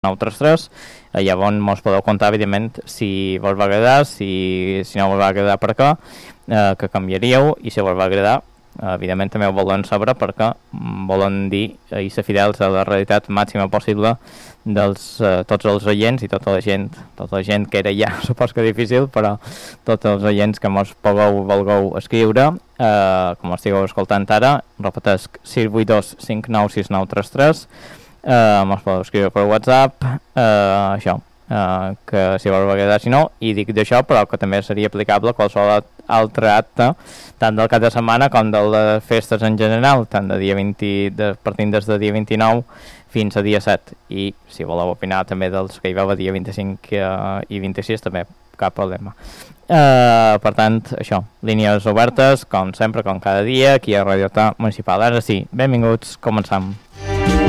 933. Llavors mos podeu contar, evidentment, si vos va agradar, si no vos va agradar per què, que canviaríeu, i si vos va agradar, evidentment també ho volen saber perquè volen dir i ser fidels a la realitat màxima possible dels tots els oients i tota la gent que era ja, supos que difícil, però tots els oients que mos vulgueu escriure, com estigueu escoltant ara, repetesc 682 596933, mos podeu escriure per WhatsApp, això, que si vos va agradar, si no, i dic d'això, però que també seria aplicable a qualsevol altre acte, tant del cap de setmana com de les festes en general, tant de dia 20, partint des de dia 29 fins a dia 7, i si voleu opinar també dels que hi veu a dia 25 i 26 també, cap problema. Per tant, això, línies obertes, com sempre, com cada dia, aquí a Radio Municipal. Ara sí, benvinguts, començam.